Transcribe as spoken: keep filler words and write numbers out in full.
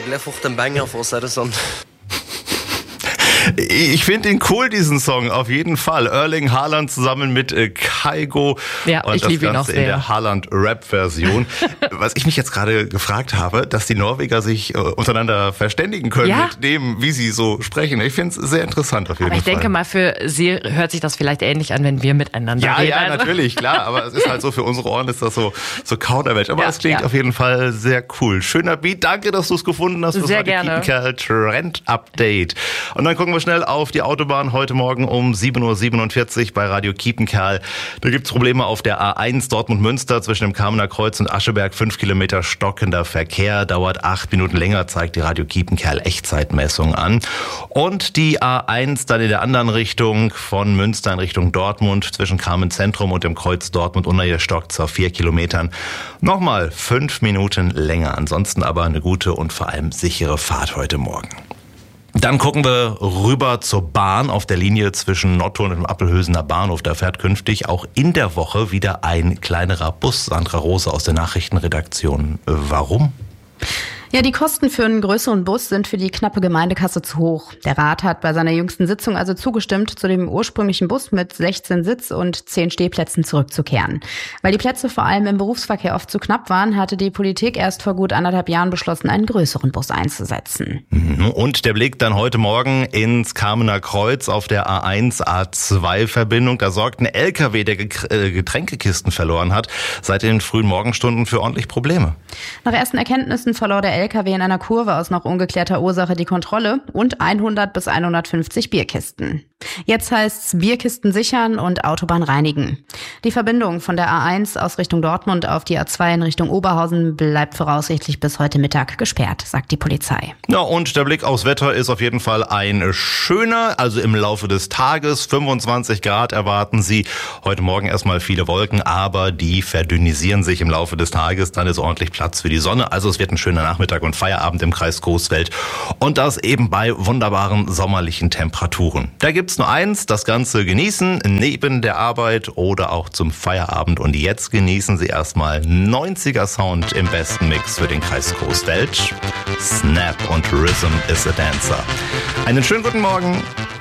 ble fort en banger, for å si det sånn. Ich finde ihn cool, diesen Song, auf jeden Fall. Erling Haaland zusammen mit äh, Kygo. Ja, und ich das liebe ihn Ganze auch sehr. in der Haaland-Rap-Version. Was ich mich jetzt gerade gefragt habe, dass die Norweger sich äh, untereinander verständigen können ja? mit dem, wie sie so sprechen. Ich finde es sehr interessant auf jeden aber ich Fall. denke mal, für sie hört sich das vielleicht ähnlich an, wenn wir miteinander ja, reden. Ja, also. natürlich, klar. Aber es ist halt so, für unsere Ohren ist das so, so Kauderwelsch. Aber es ja, klingt ja. auf jeden Fall sehr cool. Schöner Beat. Danke, dass du es gefunden hast. Das sehr war die gerne. Kiepenkerl Trend Update. Und dann gucken wir schnell auf die Autobahn heute Morgen um sieben Uhr siebenundvierzig bei Radio Kiepenkerl. Da gibt's Probleme auf der A eins Dortmund-Münster zwischen dem Kamener Kreuz und Ascheberg. Fünf Kilometer stockender Verkehr, dauert acht Minuten länger, zeigt die Radio Kiepenkerl Echtzeitmessung an. Und die A eins dann in der anderen Richtung von Münster in Richtung Dortmund zwischen Kamen Zentrum und dem Kreuz Dortmund-Unna stockt auf vier Kilometern. Nochmal fünf Minuten länger. Ansonsten aber eine gute und vor allem sichere Fahrt heute Morgen. Dann gucken wir rüber zur Bahn auf der Linie zwischen Notto und dem Appelhösener Bahnhof. Da fährt künftig auch in der Woche wieder ein kleinerer Bus. Sandra Rose aus der Nachrichtenredaktion. Warum? Ja, die Kosten für einen größeren Bus sind für die knappe Gemeindekasse zu hoch. Der Rat hat bei seiner jüngsten Sitzung also zugestimmt, zu dem ursprünglichen Bus mit sechzehn Sitz- und zehn Stehplätzen zurückzukehren. Weil die Plätze vor allem im Berufsverkehr oft zu knapp waren, hatte die Politik erst vor gut anderthalb Jahren beschlossen, einen größeren Bus einzusetzen. Und der Blick dann heute Morgen ins Kamener Kreuz auf der A eins A zwei Verbindung. Da sorgt ein L K W, der Getränkekisten verloren hat, seit den frühen Morgenstunden für ordentlich Probleme. Nach ersten Erkenntnissen verlor der L K W in einer Kurve aus noch ungeklärter Ursache die Kontrolle und hundert bis hundertfünfzig Bierkisten. Jetzt heißt's Bierkisten sichern und Autobahn reinigen. Die Verbindung von der A eins aus Richtung Dortmund auf die A zwei in Richtung Oberhausen bleibt voraussichtlich bis heute Mittag gesperrt, sagt die Polizei. Ja, und der Blick aufs Wetter ist auf jeden Fall ein schöner, also im Laufe des Tages. fünfundzwanzig Grad erwarten Sie. Heute Morgen erstmal viele Wolken, aber die verdünnisieren sich im Laufe des Tages. Dann ist ordentlich Platz für die Sonne. Also es wird ein schöner Nachmittag und Feierabend im Kreis Coesfeld. Und das eben bei wunderbaren sommerlichen Temperaturen. Da gibt's nur eins, das Ganze genießen, neben der Arbeit oder auch zum Feierabend. Und jetzt genießen Sie erstmal neunziger Sound im besten Mix für den Kreis Coesfeld. Snap und Rhythm is a Dancer. Einen schönen guten Morgen.